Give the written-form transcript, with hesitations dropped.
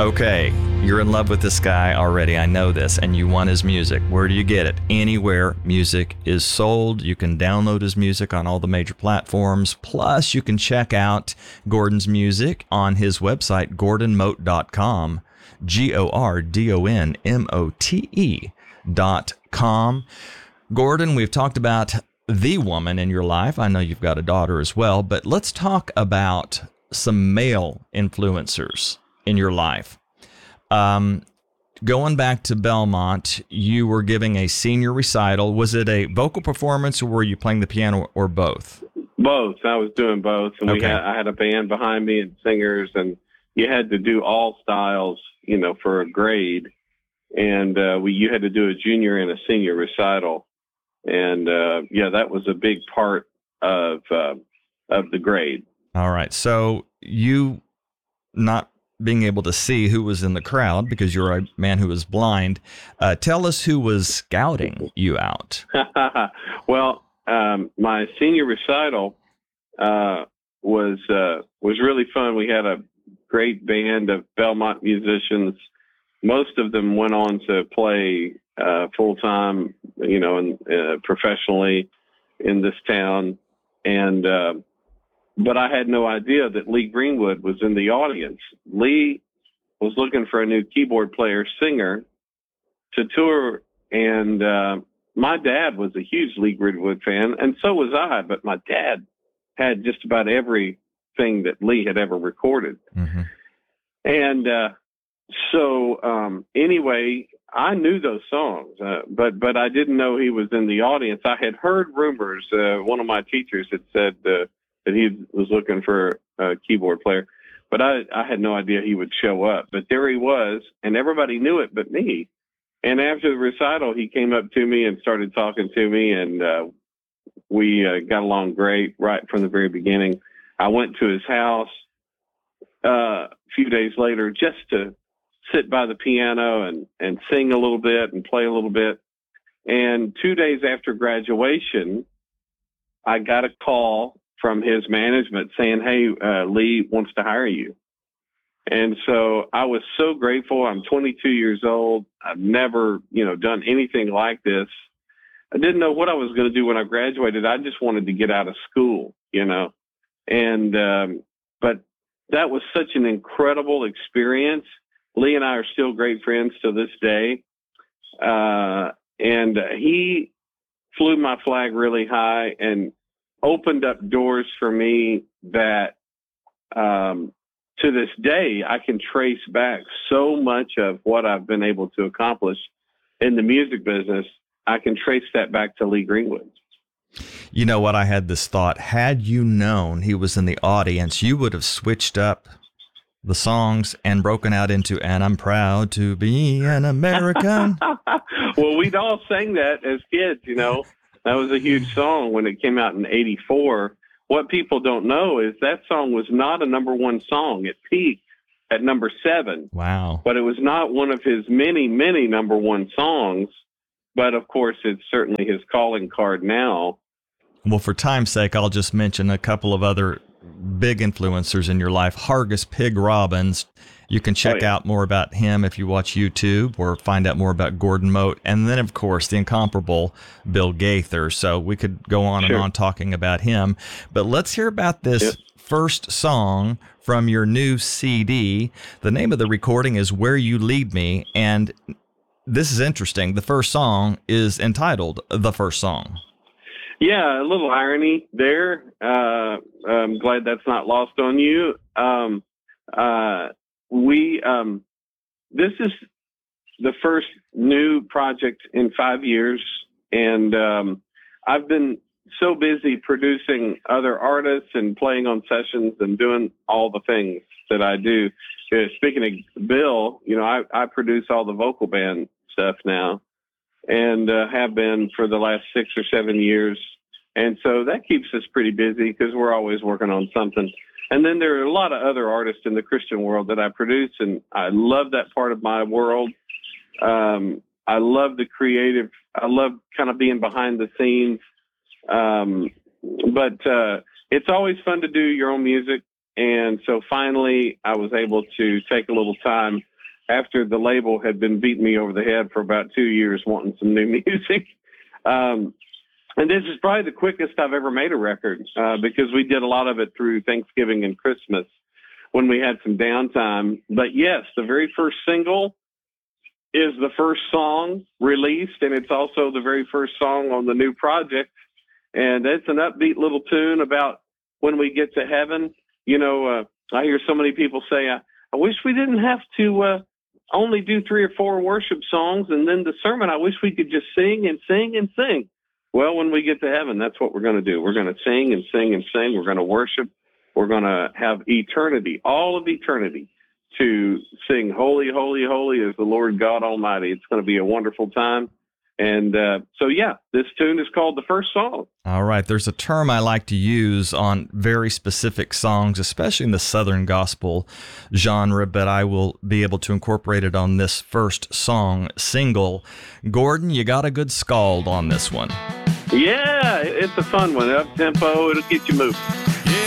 Okay, you're in love with this guy already. I know this, and you want his music. Where do you get it? Anywhere music is sold. You can download his music on all the major platforms. Plus, you can check out Gordon's music on his website, gordonmote.com. GORDONMOTE.com. Gordon, we've talked about the woman in your life. I know you've got a daughter as well, but let's talk about some male influencers in your life. Going back to Belmont, you were giving a senior recital. Was it a vocal performance, or were you playing the piano, or both? Both. I was doing both, and Okay. I had a band behind me and singers, and you had to do all styles, for a grade, and you had to do a junior and a senior recital, and that was a big part of the grade. All right. So you not being able to see who was in the crowd because you're a man who is blind. Tell us who was scouting you out. Well, my senior recital was really fun. We had a great band of Belmont musicians. Most of them went on to play full time, and professionally in this town. And but I had no idea that Lee Greenwood was in the audience. Lee was looking for a new keyboard player singer to tour, and my dad was a huge Lee Greenwood fan, and so was I, but my dad had just about everything that Lee had ever recorded. Mm-hmm. And so anyway, I knew those songs, but I didn't know he was in the audience. I had heard rumors. One of my teachers had said that he was looking for a keyboard player, but I had no idea he would show up. But there he was, and everybody knew it but me. And after the recital, he came up to me and started talking to me, and we got along great right from the very beginning. I went to his house a few days later just to sit by the piano and sing a little bit and play a little bit. And 2 days after graduation, I got a call from his management saying, "Hey, Lee wants to hire you." And so I was so grateful. I'm 22 years old. I've never, done anything like this. I didn't know what I was going to do when I graduated. I just wanted to get out of school, and, but that was such an incredible experience. Lee and I are still great friends to this day. And he flew my flag really high and opened up doors for me that, to this day, I can trace back so much of what I've been able to accomplish in the music business. I can trace that back to Lee Greenwood. You know what? I had this thought. Had you known he was in the audience, you would have switched up the songs and broken out into "And I'm Proud to Be an American." Well, we'd all sang that as kids, That was a huge song when it came out in 1984. What people don't know is that song was not a number one song. It peaked at number 7. Wow. But it was not one of his many, many number one songs. But, of course, it's certainly his calling card now. Well, for time's sake, I'll just mention a couple of other big influencers in your life. Hargus Pig Robbins. You can check out more about him if you watch YouTube or find out more about Gordon Mote. And then, of course, the incomparable Bill Gaither. So we could go on and on talking about him. But let's hear about this first song from your new CD. The name of the recording is Where You Lead Me. And this is interesting. The first song is entitled The First Song. Yeah, a little irony there. I'm glad that's not lost on you. This is the first new project in 5 years, and I've been so busy producing other artists and playing on sessions and doing all the things that I do. Speaking of Bill, I produce all the vocal band stuff now, and have been for the last 6 or 7 years. And so that keeps us pretty busy because we're always working on something. And then there are a lot of other artists in the Christian world that I produce, and I love that part of my world. I love the creative. I love kind of being behind the scenes. But it's always fun to do your own music. And so finally, I was able to take a little time after the label had been beating me over the head for about 2 years wanting some new music. And this is probably the quickest I've ever made a record because we did a lot of it through Thanksgiving and Christmas when we had some downtime. But yes, the very first single is the first song released, and it's also the very first song on the new project. And it's an upbeat little tune about when we get to heaven. You know, I hear so many people say, I wish we didn't have to only do 3 or 4 worship songs and then the sermon. I wish we could just sing and sing and sing. Well, when we get to heaven, that's what we're going to do. We're going to sing and sing and sing. We're going to worship. We're going to have eternity, all of eternity, to sing holy, holy, holy is the Lord God Almighty. It's going to be a wonderful time. And so, yeah, this tune is called The First Song. All right. There's a term I like to use on very specific songs, especially in the Southern gospel genre, but I will be able to incorporate it on this first song single. Gordon, you got a good scald on this one. Yeah, it's a fun one. Up tempo, it'll get you moving.